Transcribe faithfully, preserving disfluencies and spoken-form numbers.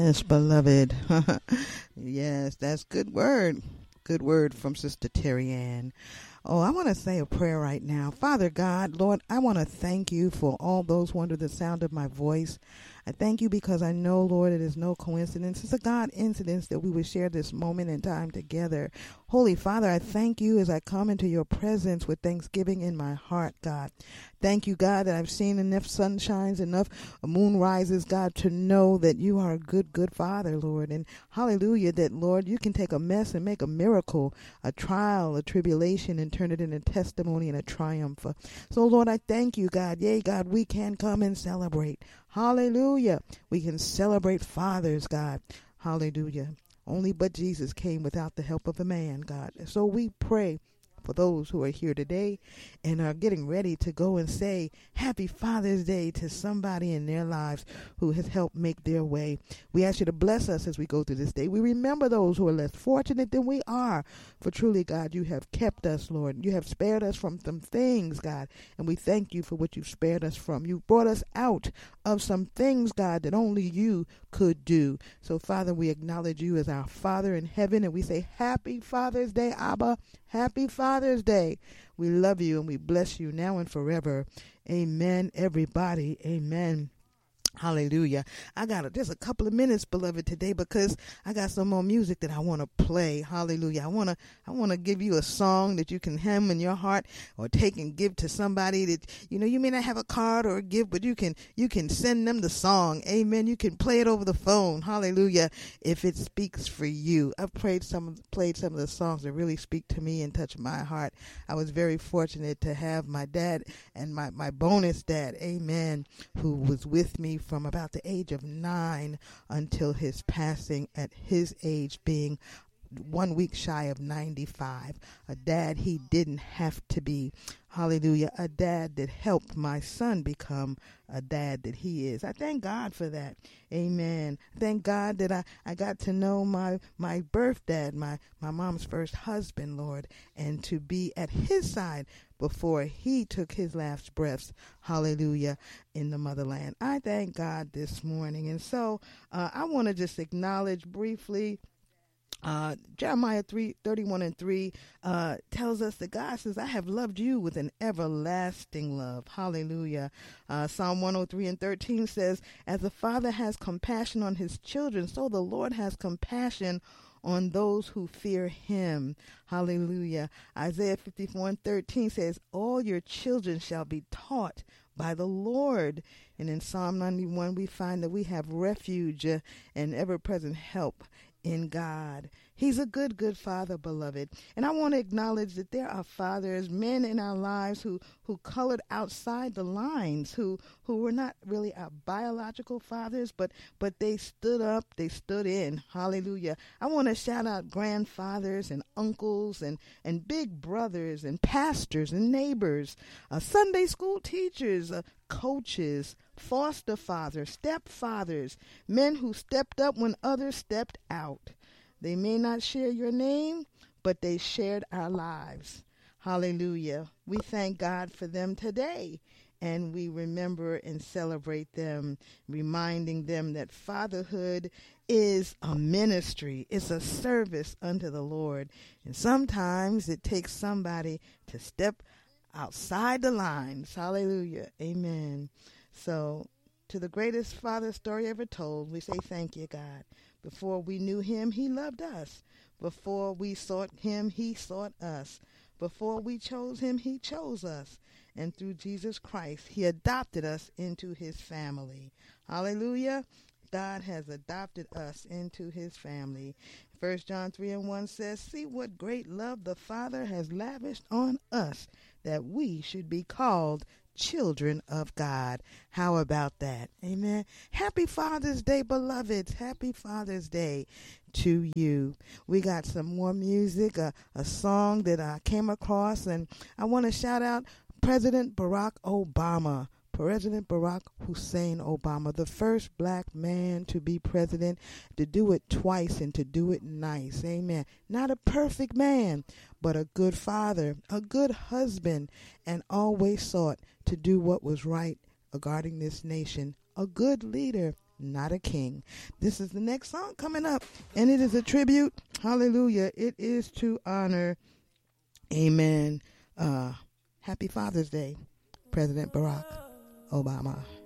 Yes, beloved. Yes, that's good word. Good word from Sister Terry Ann. Oh, I want to say a prayer right now. Father God, Lord, I want to thank you for all those who under the sound of my voice. I thank you because I know, Lord, it is no coincidence. It's a God incidence that we would share this moment in time together. Holy Father, I thank you as I come into your presence with thanksgiving in my heart, God. Thank you, God, that I've seen enough sunshines, enough moon rises, God, to know that you are a good, good Father, Lord. And hallelujah, that, Lord, you can take a mess and make a miracle, a trial, a tribulation, and turn it into testimony and a triumph. So, Lord, I thank you, God. Yea, God, we can come and celebrate. Hallelujah. We can celebrate fathers, God. Hallelujah. Only but Jesus came without the help of a man, God. So we pray for those who are here today and are getting ready to go and say Happy Father's Day to somebody in their lives who has helped make their way. We ask you to bless us as we go through this day. We remember those who are less fortunate than we are. For truly, God, you have kept us, Lord. You have spared us from some things, God, and we thank you for what you've spared us from. You brought us out of some things, God, that only you could do. So, Father, we acknowledge you as our Father in heaven, and we say Happy Father's Day, Abba. Happy Father's Day. We love you and we bless you now and forever. Amen, everybody. Amen. Hallelujah. I got a, just a couple of minutes, beloved, today because I got some more music that I want to play. Hallelujah. I want to I want to give you a song that you can hum in your heart or take and give to somebody that, you know, you may not have a card or a gift, but you can you can send them the song. Amen. You can play it over the phone. Hallelujah. If it speaks for you. I've played some played some of the songs that really speak to me and touch my heart. I was very fortunate to have my dad and my, my bonus dad, amen, who was with me from about the age of nine until his passing at his age being one week shy of ninety-five. A dad he didn't have to be. Hallelujah. A dad that helped my son become a dad that he is. I thank God for that. Amen. Thank God that I, I got to know my, my birth dad, my, my mom's first husband, Lord, and to be at his side before he took his last breaths, hallelujah, in the motherland. I thank God this morning. And so uh, I want to just acknowledge briefly Uh, Jeremiah three thirty-one and three uh, tells us that God says, I have loved you with an everlasting love. Hallelujah. Uh, Psalm one oh three and thirteen says, as the Father has compassion on his children, so the Lord has compassion on those who fear him. Hallelujah. Isaiah fifty-four and thirteen says, all your children shall be taught by the Lord. And in Psalm ninety-one, we find that we have refuge uh, and ever-present help in God. He's a good, good father, beloved. And I want to acknowledge that there are fathers, men in our lives who, who colored outside the lines, who, who were not really our biological fathers, but, but they stood up, they stood in. Hallelujah. I want to shout out grandfathers and uncles and, and big brothers and pastors and neighbors, uh, Sunday school teachers, uh, coaches, foster fathers, stepfathers, men who stepped up when others stepped out. They may not share your name, but they shared our lives. Hallelujah. We thank God for them today, and we remember and celebrate them, reminding them that fatherhood is a ministry. It's a service unto the Lord. And sometimes it takes somebody to step outside the lines. Hallelujah. Amen. So, to the greatest father story ever told, we say thank you, God. Before we knew him, he loved us. Before we sought him, he sought us. Before we chose him, he chose us. And through Jesus Christ, he adopted us into his family. Hallelujah. God has adopted us into his family. First John three and one says, see what great love the Father has lavished on us, that we should be called children of God. How about that? Amen. Happy Father's Day, beloveds. Happy Father's Day to you. We got some more music, a, a song that I came across, and I want to shout out President Barack Obama. President Barack Hussein Obama, the first black man to be president, to do it twice and to do it nice. Amen. Not a perfect man, but a good father, a good husband, and always sought to do what was right regarding this nation. A good leader, not a king. This is the next song coming up, and it is a tribute. Hallelujah. It is to honor, amen, uh, happy Father's Day, President Barack Obama.